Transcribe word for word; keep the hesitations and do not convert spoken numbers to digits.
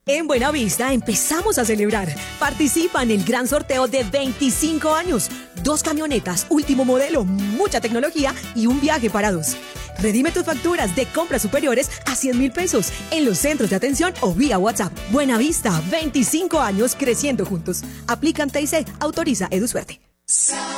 En Buenavista empezamos a celebrar. Participa en el gran sorteo de veinticinco años. Dos camionetas, último modelo, mucha tecnología y un viaje para dos. Redime tus facturas de compras superiores a cien mil pesos en los centros de atención o vía WhatsApp. Buenavista, veinticinco años creciendo juntos. Aplican T I C, autoriza EduSuerte.